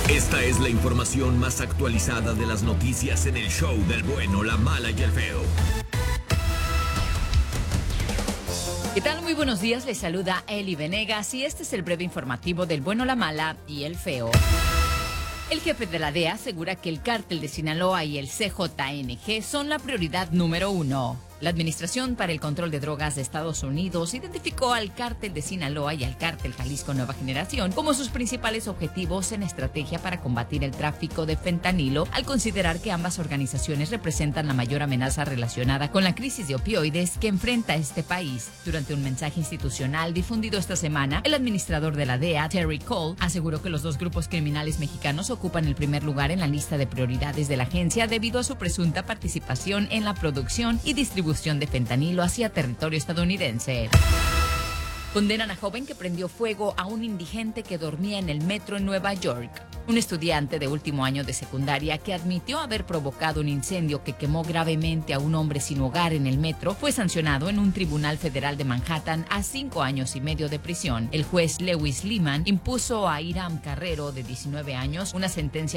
Esta es la información más actualizada de las noticias en el show del bueno, la mala y el feo. ¿Qué tal? Muy buenos días, les saluda Eli Venegas y este es el breve informativo del bueno, la mala y el feo. El jefe de la DEA asegura que el cártel de Sinaloa y el CJNG son la prioridad número 1. La Administración para el Control de Drogas de Estados Unidos identificó al cártel de Sinaloa y al cártel Jalisco Nueva Generación como sus principales objetivos en estrategia para combatir el tráfico de fentanilo, al considerar que ambas organizaciones representan la mayor amenaza relacionada con la crisis de opioides que enfrenta este país. Durante un mensaje institucional difundido esta semana, el administrador de la DEA, Terry Cole, aseguró que los dos grupos criminales mexicanos ocupan el primer lugar en la lista de prioridades de la agencia debido a su presunta participación en la producción y distribución de fentanilo hacia territorio estadounidense. Condenan a joven que prendió fuego a un indigente que dormía en el metro en Nueva York. Un estudiante de último año de secundaria que admitió haber provocado un incendio que quemó gravemente a un hombre sin hogar en el metro fue sancionado en un tribunal federal de Manhattan a 5 años y medio de prisión. El juez Lewis Lehman impuso a Hiram Carrero, de 19 años, una sentencia